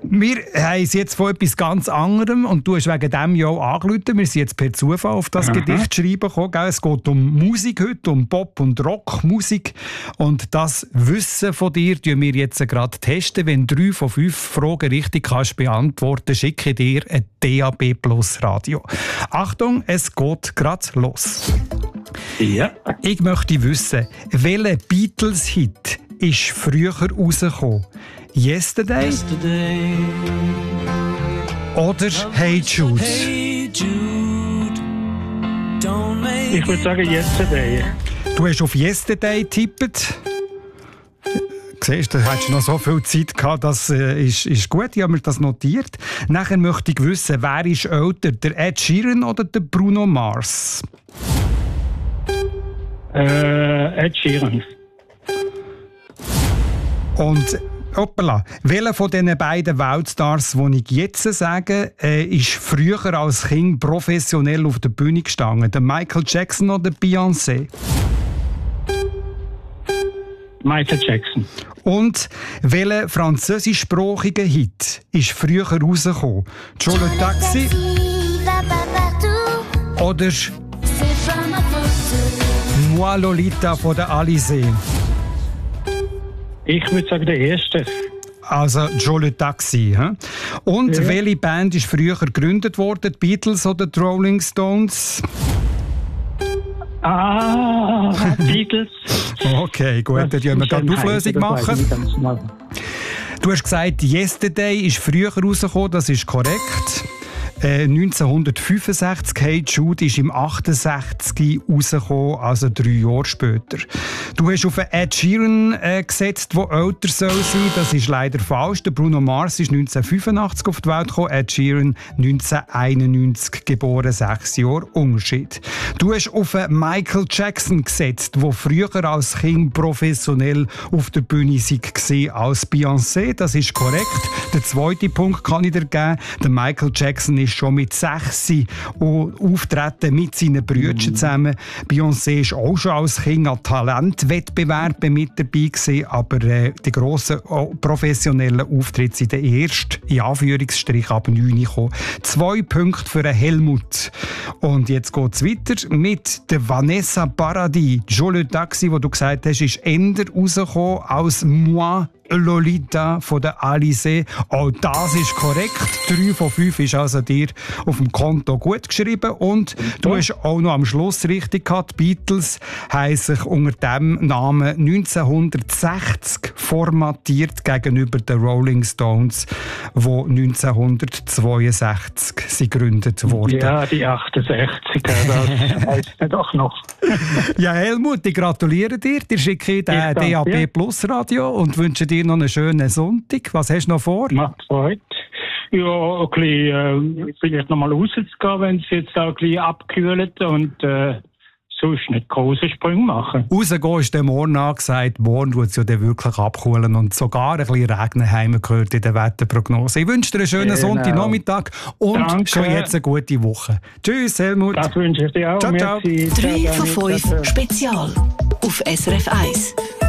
Wir haben es jetzt von etwas ganz anderem und du hast wegen dem ja auch angerufen. Wir sind jetzt per Zufall auf das Gedicht schreiben gekommen. Gell? Es geht um Musik heute, um Pop- und Rockmusik. Und das Wissen von dir tun wir jetzt gerade testen. Wenn 3 von 5 Fragen richtig kannst beantworten, schicke ich dir ein DAB Plus Radio. Achtung, es geht gerade los. Ja. Ich möchte wissen, welcher Beatles-Hit ist früher rausgekommen? Yesterday oder Hey Jude? Ich würde sagen Yesterday. Du hast auf Yesterday getippt. Siehst du, da hättest du noch so viel Zeit gehabt, das ist gut, ich habe mir das notiert. Nachher möchte ich wissen, wer ist älter, der Ed Sheeran oder der Bruno Mars? Ed Sheeran. Und hoppala, welcher von diesen beiden Weltstars, die ich jetzt sage, ist früher als Kind professionell auf der Bühne gestanden? Der Michael Jackson oder Beyoncé? Michael Jackson. Und welcher französischsprachige Hit ist früher rausgekommen? «Jo le Taxi» oder «Moi Lolita» von der Alizé? Ich würde sagen, der erste. Also «Jo le Taxi». He? Und welche Band ist früher gegründet worden? Die Beatles oder die Rolling Stones? Beatles. Okay, gut, dann können wir gerade die Auflösung machen. Du hast gesagt, «Yesterday» ist früher rausgekommen, das ist korrekt. 1965, «Hey Jude» ist im 68 rausgekommen, also 3 Jahre später. Du hast auf Ed Sheeran gesetzt, der älter soll sein. Das ist leider falsch. Der Bruno Mars ist 1985 auf die Welt gekommen, Ed Sheeran 1991 geboren, 6 Jahre Unterschied. Du hast auf Michael Jackson gesetzt, der früher als Kind professionell auf der Bühne war als Beyoncé. Das ist korrekt. Der zweite Punkt kann ich dir geben. Der Michael Jackson ist schon mit 6 auftreten mit seinen Brüdern zusammen. Beyoncé ist auch schon als Kind an Talentwettbewerben mit dabei gewesen, aber die grossen professionellen Auftritte sind erst in Anführungsstrich ab 9 gekommen. 2 Punkte für Helmut. Und jetzt geht es weiter mit der Vanessa Paradis. «Jo le Taxi», wo du gesagt hast, ist eher rausgekommen als «Moi Lolita» von der Alizé. Auch das ist korrekt. 3 von 5 ist also dir auf dem Konto gut geschrieben. Und du hast auch noch am Schluss richtig gehabt. Die Beatles haben sich unter diesem Namen 1960 formatiert gegenüber den Rolling Stones, die 1962 sind gegründet wurden. Ja, die 68, das heisst ja doch noch. Ja, Helmut, ich gratuliere dir. Dir schicke ich den DAB Plus Radio und wünsche dir noch einen schönen Sonntag. Was hast du noch vor? Macht Freude. Ja, ein bisschen, vielleicht noch mal rauszugehen, wenn es jetzt auch ein bisschen abkühlt und sonst nicht große Sprünge machen. Rausgehen ist der morgen angesagt. Morgen wird es ja dann wirklich abkühlen und sogar ein bisschen regnen, haben wir gehört in der Wetterprognose. Ich wünsche dir einen schönen Sonntagnachmittag und schon jetzt eine gute Woche. Tschüss, Helmut. Das wünsche ich dir auch. Ciao, ciao. 3 von 5 Spezial auf SRF 1.